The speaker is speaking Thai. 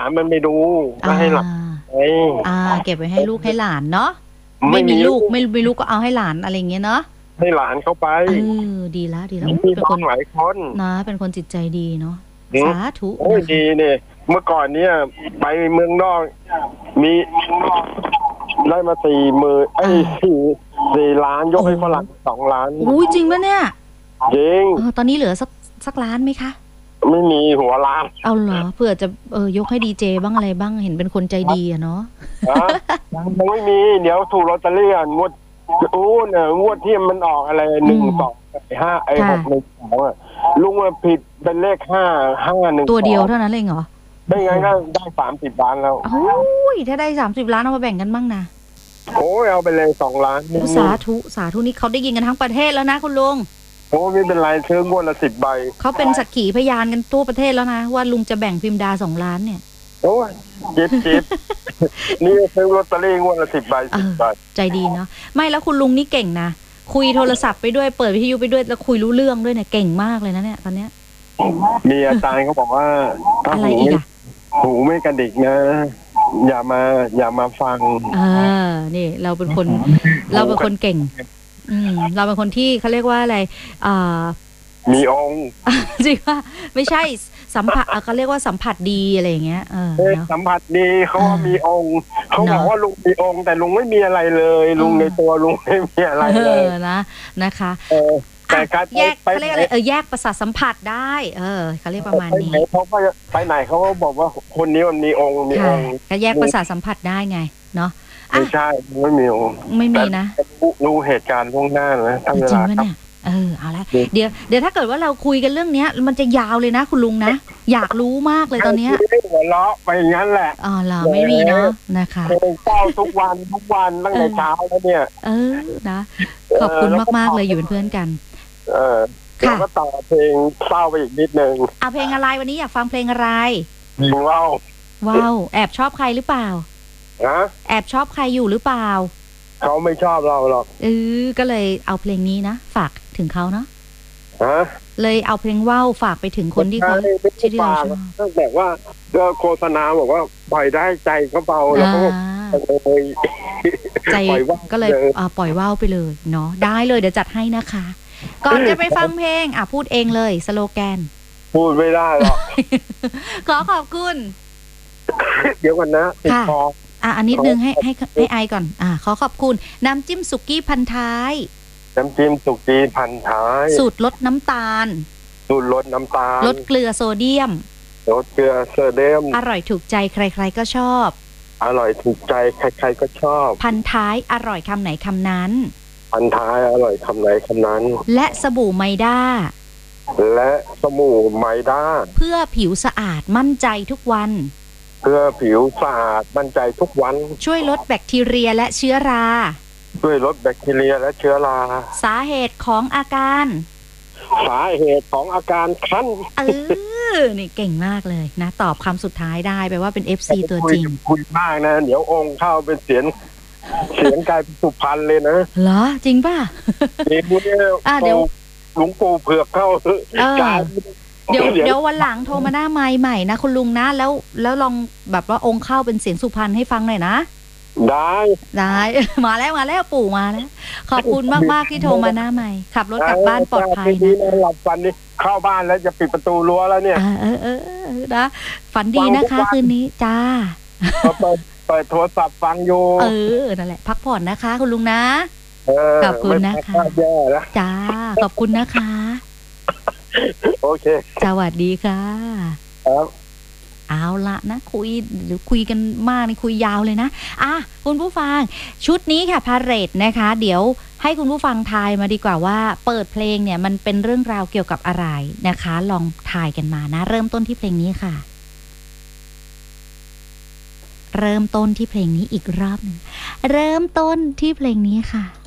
านมันไม่ดูก็ให้หลานเก็บไว้ให้ลูกให้หลานเนาะไม่มีลูกไม่มีลูกก็เอาให้หลานอะไรเงี้ยเนาะให้หลานเข้าไปดีแล้วเป็นคนหลายคนนะเป็นคนจิตใจดีเนาะสาธุโอ้ยดีเนี่ยเมื่อก่อนเนี่ยไปเมืองนอกมีได้มา4 ล้านยกให้ฝรั่ง2 ล้านอุ้ยจริงปะเนี่ยจริงตอนนี้เหลือสักล้านไหมคะไม่มีหัวล้านเอาเหรอเผื่อจะยกให้ดีเจบ้างอะไรบ้างเห็นเป็นคนใจดีอะเนาะยังไม่มีเดี๋ยวถูกลอตเตอรี่งวดงวดที่มันออกอะไร1 2 5 6 1 2ลุงมาผิดเป็นเลข5 1 ตัวเดียวเท่านั้นเลยเหรอไม่งั้นก็ได้30 ล้านแล้วโอ้ยถ้าได้30 ล้านเอามาแบ่งกันบ้างนะโอ้ยเอาไปเลย2 ล้านสาธุนี่เขาได้ยินกันทั้งประเทศแล้วนะคุณลุงโอ้ไม่เป็นไรซื้องวดละ10 ใบเขาเป็นสักขีพยานกันทั่วประเทศแล้วนะว่าลุงจะแบ่งพิมพ์ดา2 ล้านเนี่ยโอ้ยเจ็บนี่ซื้อลอตเตอรี่งวดละ10 ใบ10 ใบใจดีเนาะไม่แล้วคุณลุงนี่เก่งนะคุยโทรศัพท์ไปด้วยเปิดวิทยุไปด้วยแล้วคุยรู้เรื่องด้วยเนี่ยเก่งมากเลยนะเนี่ยตอนเนี้ยมีอาจารย์เขาบอกว่าถ้าหูไม่กระดิกนะอย่ามาฟังนี่เราเป็นคนเก่งเราเป็นคนที่เขาเรียกว่าอะไรมีองค์จริงว่าไม่ใช่สัมผัสเขาเรียกว่าสัมผัสดีอะไรอย่างเงี้ยสัมผัสดีเขาว่ามีองค์เขาบอกว่าลุงมีองค์แต่ลุงไม่มีอะไรเลยลุงในตัวลุงไม่มีอะไรเลยนะคะแต่การแยกเขาเรียกอะไรแยกประสาทสัมผัสได้เขาเรียกประมาณนี้เขาไปไหนเขาก็บอกว่าคนนี้มันมีองค์ก็แยกประสาทสัมผัสได้ไงเนาะไม่ใช่ไม่มีองค์ไม่มีนะรู้เหตุการณ์ล่วงหน้าเลยจริงไหมเนี่ยเอาละเดี๋ยวถ้าเกิดว่าเราคุยกันเรื่องนี้มันจะยาวเลยนะคุณลุงนะอยากรู้มากเลยตอนนี้หัวเราะไปอย่างนั้นแหละเหรอไม่มีเนาะนะคะเศร้าทุกวันตั้งแต่เช้าแล้วเนี่ยนะขอบคุณมากๆเลยอยู่เป็นเพื่อนกันค่ะก็ต่อเพลงเศร้าไปอีกนิดนึงเพลงอะไรวันนี้อยากฟังเพลงอะไรว้าวแอบชอบใครหรือเปล่าแอบชอบใครอยู่หรือเปล่าเขาไม่ชอบเราหรอกก็เลยเอาเพลงนี้นะฝากถึงเขาเนาะเลยเอาเพลงว่าวฝากไปถึงคนที่เขาที่เราชอบตั้งแต่ว่าโฆษณาบอกว่าปล่อยได้ใจเขาเบาแล้วก็ใจก็เลยปล่อยว่าวไปเลยเนาะได้เลยเดี๋ยวจัดให้นะคะก่อนจะไปฟังเพลงพูดเองเลยสโลแกนพูดไม่ได้หรอกขอบคุณเดี๋ยวก่อนนะติดคออันนิดนึงให้ไอก่อนขอขอบคุณน้ำจิ้มสุกี้พันท้ายน้ำจิ้มสุกี้พันท้ายสูตรลดน้ำตาลลดเกลือโซเดียมอร่อยถูกใจใครๆก็ชอบอร่อยถูกใจใครๆก็ชอบพันท้ายอร่อยคำไหนคำนั้นพันท้ายอร่อยคำไหนคำนั้นและสบู่ไมด้าเพื่อผิวสะอาดมั่นใจทุกวันเพื่อผิวสะอาดมั่นใจทุกวันช่วยลดแบคทีเรียและเชื้อราสาเหตุของอาการคันนี่เก่งมากเลยนะตอบคำสุดท้ายได้แปลว่าเป็น FC ตัวจริงคุยมากนะเดี๋ยวองค์เข้าเป็นเสียงกลายเป็นสุพรรณเลยนะเหรอจริงป่ะเดี๋ยวหลวงปู่เผือกเข้าเดี๋ยววันหลังโทรมาหน้าไมค์ใหม่นะคุณลุงนะแล้วลองแบบว่าองค์เข้าเป็นเสียงสุพรรณให้ฟังหน่อยนะได้มาแล้วปู่มาแล้วขอบคุณมากๆที่โทรมาหน้าไมค์ขับรถกลับบ้านปลอดภัยนะหลับฝันนี้เข้าบ้านแล้วจะปิดประตูรั้วแล้วเนี่ยนะฝันดีนะคะคืนนี้จ้าเปิดโทรศัพท์ฟังอยู่นั่นแหละพักผ่อนนะคะคุณลุงนะขอบคุณนะคะจ้าขอบคุณนะคะโอเคสวัสดีค่ะครับเอาละนะคุยกันมากนี่คุยยาวเลยนะคุณผู้ฟังชุดนี้ค่ะพาเหรดนะคะเดี๋ยวให้คุณผู้ฟังทายมาดีกว่าว่าเปิดเพลงเนี่ยมันเป็นเรื่องราวเกี่ยวกับอะไรนะคะลองทายกันมานะเริ่มต้นที่เพลงนี้ค่ะเริ่มต้นที่เพลงนี้อีกรอบนึงเริ่มต้นที่เพลงนี้ค่ะ